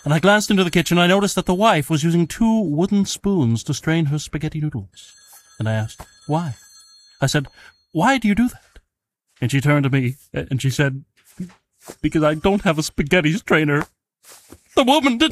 and I glanced into the kitchen. I noticed that the wife was using 2 wooden spoons to strain her spaghetti noodles. And I asked, why? I said, why do you do that? And she turned to me, and she said, because I don't have a spaghetti strainer. The woman didn't